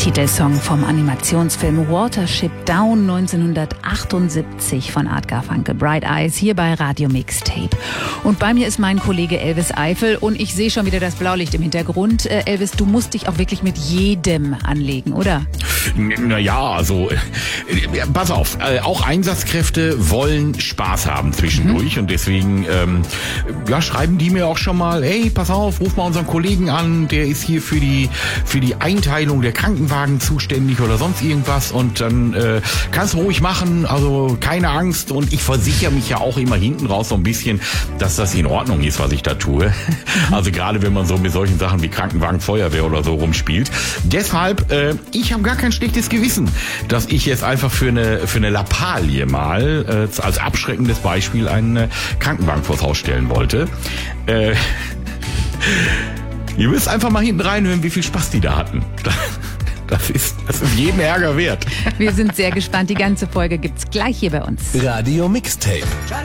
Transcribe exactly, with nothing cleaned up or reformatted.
Titelsong vom Animationsfilm Watership Down neunzehnhundertachtundsiebzig von Art Garfunkel, Bright Eyes, hier bei Radio Mixtape. Und bei mir ist mein Kollege Elvis Eifel und ich sehe schon wieder das Blaulicht im Hintergrund. Äh, Elvis, du musst dich auch wirklich mit jedem anlegen, oder? Naja, also, äh, pass auf, äh, auch Einsatzkräfte wollen Spaß haben zwischendurch mhm. und deswegen ähm, ja, schreiben die mir auch schon mal, hey, pass auf, ruf mal unseren Kollegen an, der ist hier für die für die Einteilung der Krankenwagen zuständig oder sonst irgendwas und dann äh, kannst du ruhig machen, also keine Angst und ich versichere mich ja auch immer hinten raus so ein bisschen, dass das in Ordnung ist, was ich da tue. Also gerade wenn man so mit solchen Sachen wie Krankenwagen, Feuerwehr oder so rumspielt. Deshalb, äh, ich habe gar kein schlechtes Gewissen, dass ich jetzt einfach für eine für eine Lappalie mal äh, als abschreckendes Beispiel einen äh, Krankenwagen vors Haus stellen wollte. Äh, ihr müsst einfach mal hinten reinhören, wie viel Spaß die da hatten. Das ist, das ist jeden Ärger wert. Wir sind sehr gespannt. Die ganze Folge gibt's gleich hier bei uns. Radio Mixtape.